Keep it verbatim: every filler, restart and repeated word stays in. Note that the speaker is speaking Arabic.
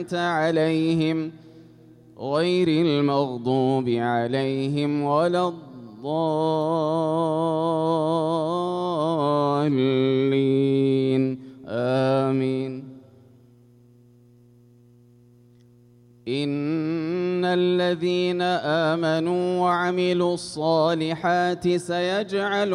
عليهم غير المغضوب عليهم ولا الضالين آمين. إن الذين آمنوا وعملوا الصالحات سيجعل